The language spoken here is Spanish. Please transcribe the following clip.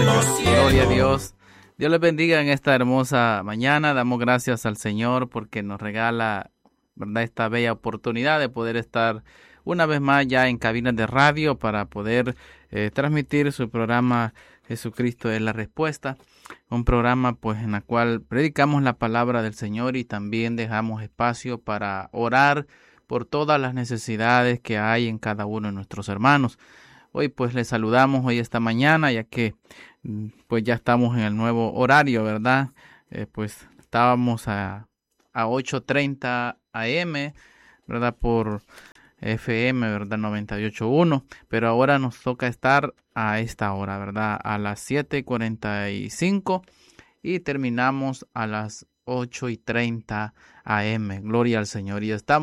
los cielos. Gloria a Dios. Dios les bendiga en esta hermosa mañana. Damos gracias al Señor porque nos regala, ¿verdad?, esta bella oportunidad de poder estar una vez más ya en cabinas de radio para poder transmitir su programa Jesucristo es la Respuesta. Un programa pues en la cual predicamos la palabra del Señor y también dejamos espacio para orar por todas las necesidades que hay en cada uno de nuestros hermanos. Hoy pues les saludamos hoy esta mañana, ya que pues ya estamos en el nuevo horario, ¿verdad? Pues estábamos a 8:30 AM, ¿verdad? Por FM, ¿verdad? 98.1, pero ahora nos toca estar a esta hora, ¿verdad? A las 7:45 y terminamos a las 8:30 AM. Gloria al Señor. Y estamos